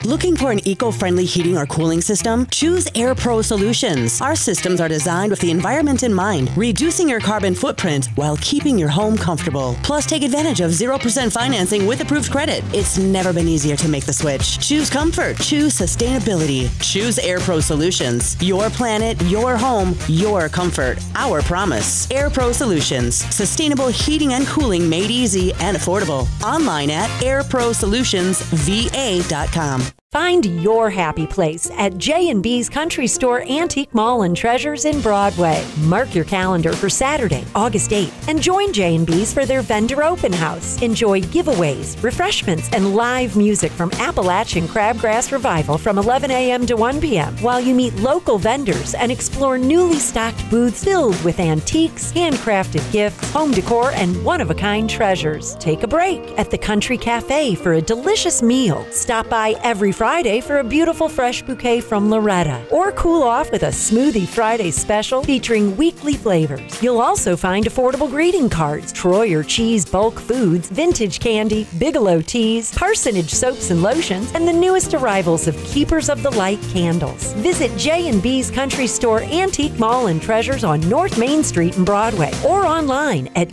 Looking for an eco-friendly heating or cooling system? Choose AirPro Solutions. Our systems are designed with the environment in mind, reducing your carbon footprint while keeping your home comfortable. Plus, take advantage of 0% financing with approved credit. It's never been easier to make the switch. Choose comfort. Choose sustainability. Choose AirPro Solutions. Your planet, your home, your comfort. Our promise. AirPro Solutions. Sustainable heating and cooling made easy and affordable. Online at airprosolutionsva.com. Find your happy place at J&B's Country Store Antique Mall and Treasures in Broadway. Mark your calendar for Saturday, August 8th, and join J&B's for their vendor open house. Enjoy giveaways, refreshments, and live music from Appalachian Crabgrass Revival from 11 a.m. to 1 p.m. while you meet local vendors and explore newly stocked booths filled with antiques, handcrafted gifts, home decor, and one-of-a-kind treasures. Take a break at the Country Cafe for a delicious meal. Stop by every Friday for a beautiful fresh bouquet from Loretta, or cool off with a Smoothie Friday special featuring weekly flavors. You'll also find affordable greeting cards, Troyer Cheese bulk foods, vintage candy, Bigelow teas, Parsonage soaps and lotions, and the newest arrivals of Keepers of the Light candles. Visit J&B's Country Store Antique Mall and Treasures on North Main Street in Broadway, or online at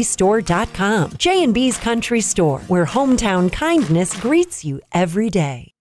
jnbstore.com. J&B's Country Store, where hometown kindness greets you every day.